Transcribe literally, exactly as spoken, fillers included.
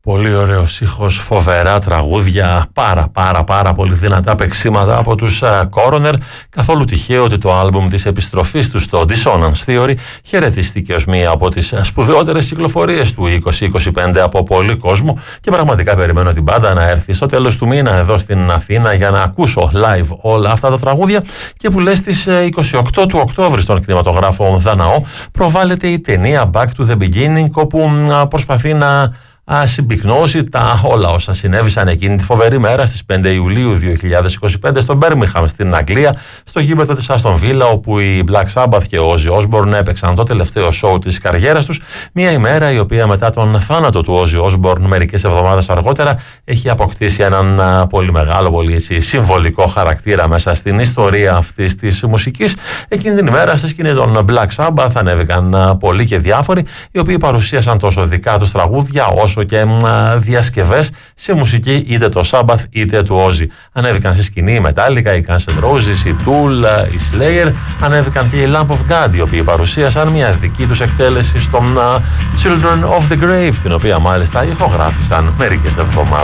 Πολύ ωραίος ήχος, φοβερά τραγούδια, πάρα πάρα πάρα πολύ δυνατά παίξιματα από τους uh, Coroner. Καθόλου τυχαίο ότι το άλμπουμ της επιστροφής του στο Dissonance Theory χαιρετίστηκε ως μία από τις σπουδαιότερες κυκλοφορίες του είκοσι είκοσι πέντε από πολύ κόσμο και πραγματικά περιμένω την μπάντα να έρθει στο τέλος του μήνα εδώ στην Αθήνα για να ακούσω live όλα αυτά τα τραγούδια. Και που λες στις είκοσι οκτώ του Οκτώβρη στον κινηματογράφο Δαναό προβάλλεται η ταινία Back to the Beginning, όπου uh, προσπαθεί να Α, συμπυκνώσει τα όλα όσα συνέβησαν εκείνη τη φοβερή μέρα στις πέντε Ιουλίου δύο χιλιάδες είκοσι πέντε στο Μπέρμιγχαμ στην Αγγλία, στο γήπεδο της Άστον Βίλα, όπου οι Black Sabbath και ο Ozzy Osbourne έπαιξαν το τελευταίο σόου της καριέρας τους, μια ημέρα η οποία μετά τον θάνατο του Ozzy Osbourne μερικές εβδομάδες αργότερα έχει αποκτήσει έναν α, πολύ μεγάλο, πολύ έτσι, συμβολικό χαρακτήρα μέσα στην ιστορία αυτής της μουσικής. Εκείνη την ημέρα στη σκηνή των Black Sabbath ανέβηκαν α, πολλοί και διάφοροι, οι οποίοι παρουσίασαν τόσο δικά τους τραγούδια όσο και α, διασκευές σε μουσική είτε το Sabbath είτε του Ozzy. Ανέβηκαν στη σκηνή η Metallica, οι Guns N' Roses, η Tool, η Slayer, ανέβηκαν και οι Lamp of God, οι οποίοι παρουσίασαν μια δική τους εκτέλεση στο α, Children of the Grave, την οποία μάλιστα ηχογράφησαν μερικές εβδομάδες